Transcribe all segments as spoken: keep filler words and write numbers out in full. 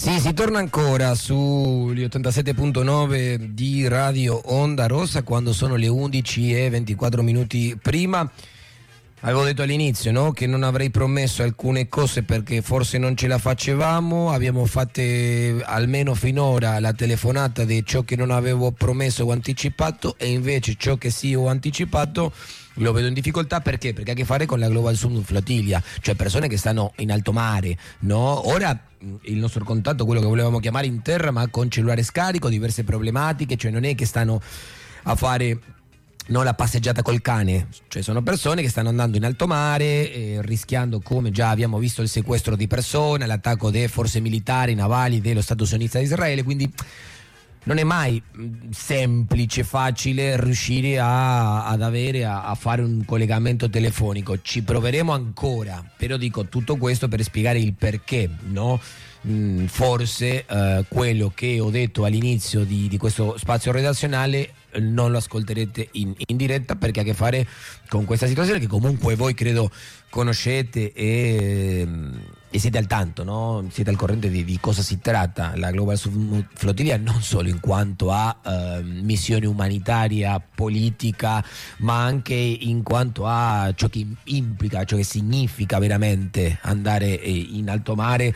Sì, si torna ancora sugli ottantasette virgola nove di Radio Onda Rossa quando sono le undici e ventiquattro minuti prima. Avevo detto all'inizio, no, che non avrei promesso alcune cose perché forse non ce la facevamo. Abbiamo fatto almeno finora la telefonata di ciò che non avevo promesso o anticipato, e invece ciò che sì ho anticipato lo vedo in difficoltà. Perché? Perché ha a che fare con la Global Sub Flotilla, cioè persone che stanno in alto mare, no? Ora il nostro contatto, quello che volevamo chiamare in terra, ma con cellulare scarico, diverse problematiche, cioè non è che stanno a fare non la passeggiata col cane, cioè sono persone che stanno andando in alto mare, eh, rischiando, come già abbiamo visto, il sequestro di persone, l'attacco delle forze militari navali dello Stato sionista di Israele, quindi non è mai semplice, facile riuscire a, ad avere, a, a fare un collegamento telefonico. Ci proveremo ancora, però dico tutto questo per spiegare il perché, no? Mm, forse eh, quello che ho detto all'inizio di, di questo spazio redazionale non lo ascolterete in, in diretta, perché ha a che fare con questa situazione che comunque voi credo conoscete e, e siete al tanto, no? Siete al corrente di, di cosa si tratta la Global Sub Flotilla, non solo in quanto a eh, missione umanitaria, politica, ma anche in quanto a ciò che implica, ciò che significa veramente andare in alto mare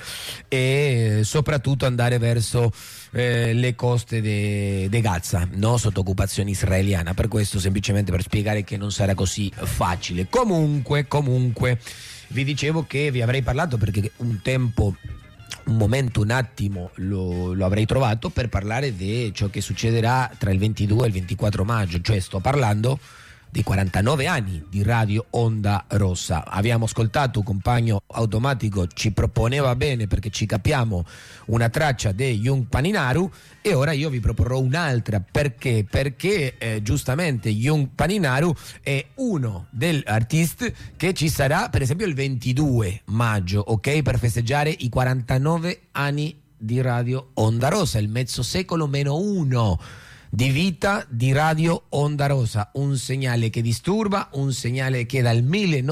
e soprattutto andare verso Eh, le coste di Gaza, no? Sotto occupazione israeliana. Per questo, semplicemente per spiegare che non sarà così facile. Comunque, comunque vi dicevo che vi avrei parlato, perché un tempo, un momento, un attimo lo, lo avrei trovato per parlare di ciò che succederà tra il ventidue e il ventiquattro maggio, cioè sto parlando dei quarantanove anni di Radio Onda Rossa. Abbiamo ascoltato un compagno automatico, ci proponeva bene, perché ci capiamo, una traccia di Young Paninaru, e ora io vi proporrò un'altra. Perché? Perché eh, giustamente Young Paninaru è uno degli artisti che ci sarà per esempio il ventidue maggio, ok? Per festeggiare i quarantanove anni di Radio Onda Rossa, il mezzo secolo meno uno di vita di Radio Onda Rossa, un segnale che disturba, un segnale che dal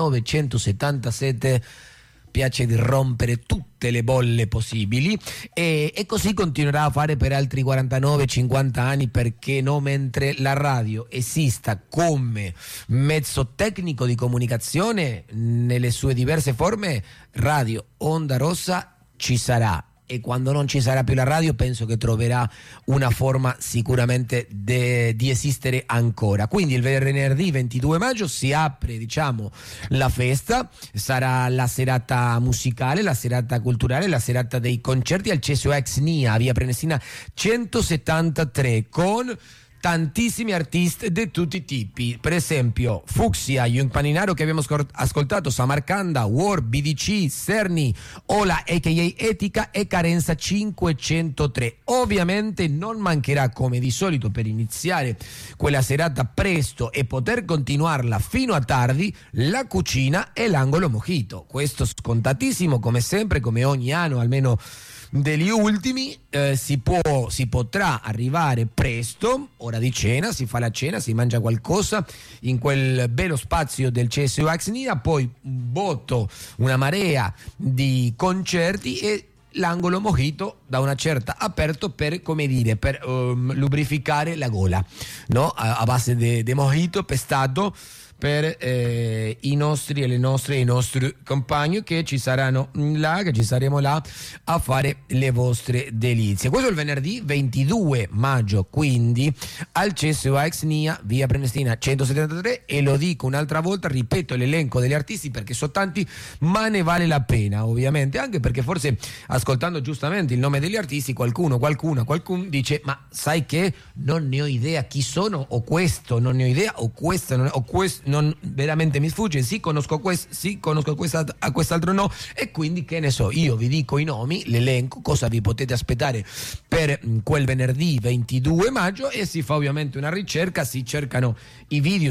millenovecentosettantasette piace di rompere tutte le bolle possibili, e, e così continuerà a fare per altri quarantanove cinquanta anni, perché no, mentre la radio esista come mezzo tecnico di comunicazione nelle sue diverse forme, Radio Onda Rossa ci sarà. E quando non ci sarà più la radio, penso che troverà una forma sicuramente de, di esistere ancora. Quindi il venerdì ventidue maggio si apre, diciamo, la festa, sarà la serata musicale, la serata culturale, la serata dei concerti al C S O Ex N I A, via Prenestina centosettantatré, con tantissimi artisti di tutti i tipi. Per esempio Fucsia, Young Paninaro che abbiamo scor- ascoltato, Samarcanda, War, B D C, Serni, Ola a k a. Etica e Carenza cinquecentotré. Ovviamente non mancherà, come di solito, per iniziare quella serata presto e poter continuarla fino a tardi, la cucina e l'angolo mojito. Questo scontatissimo, come sempre, come ogni anno, almeno degli ultimi. eh, si può, si potrà arrivare presto, ora di cena, si fa la cena, si mangia qualcosa in quel bello spazio del C S U Ex N I A, poi un botto, una marea di concerti e l'angolo mojito da una certa aperto per, come dire, per um, lubrificare la gola, no? A, a base di mojito pestato per eh, i nostri e le nostre i nostri compagni che ci saranno là, che ci saremo là a fare le vostre delizie. Questo è il venerdì ventidue maggio, quindi al C S O Ex N I A, via Prenestina centosettantatré, e lo dico un'altra volta, ripeto l'elenco degli artisti perché sono tanti, ma ne vale la pena, ovviamente, anche perché forse ascoltando giustamente il nome degli artisti qualcuno, qualcuna, qualcuno dice: ma sai che non ne ho idea chi sono, o questo non ne ho idea, o questo non, o questo non veramente mi sfugge, sì conosco questo, sì conosco questa, a quest'altro no, e quindi che ne so, io vi dico i nomi, l'elenco, cosa vi potete aspettare per quel venerdì ventidue maggio, e si fa ovviamente una ricerca, si cercano i video